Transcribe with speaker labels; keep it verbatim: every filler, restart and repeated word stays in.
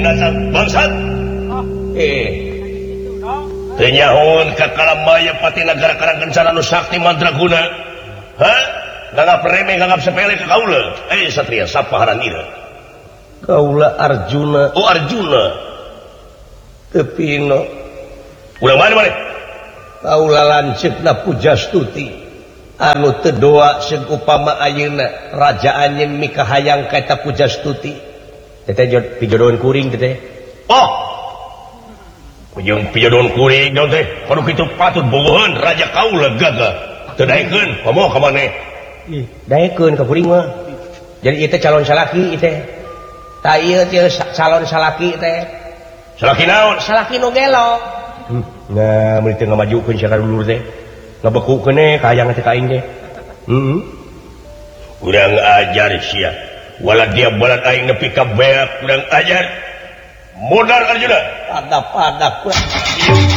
Speaker 1: bangsat eh tenyahoun ka Kalambaya pati negara Karang Kencana nu sakti mandraguna ha nganggap remeh nganggap sepele ke kaula eh satria sapaharan ieu kaula Arjuna oh Arjuna tepino ulah mana mana kaula lanceukna Pujastuti anu teu doa seug upama ayeuna raja anjeun mikahayang ka eta Pujastuti teteh pijodohan kuring teteh oh kujung pijodohan kuring daun teh panu kitu patut bogohan raja kaula gagah teu daekeun komo ka maneh ih daekeun ka kuring mah jadi ieu teh calon salaki teh ta ieu teh calon salaki teh salaki naon salaki nu gelo nah mun teu ngamajukeun sia dulur teh ngabekukeun teh ka hayang teh ka aing teh heeh urang ajar sia wala dia balat aing nepi ka beak urang ajar modal Arjuna ada pada kurang